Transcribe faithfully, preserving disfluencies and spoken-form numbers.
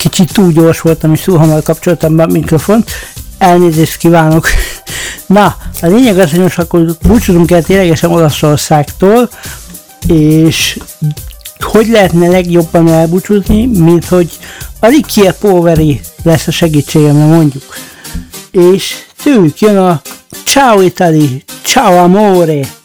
kicsit túl gyors voltam, és túl hamar kapcsoltam be a mikrofont. Elnézést kívánok. Na, a lényeg az, hogy most akkor búcsúzunk el ténylegesen Olaszországtól, és hogy lehetne legjobban elbúcsúzni, mint hogy a Ricky Poveri lesz a segítségemre, mondjuk. És tőlük jön a Ciao Italy, Ciao Amore!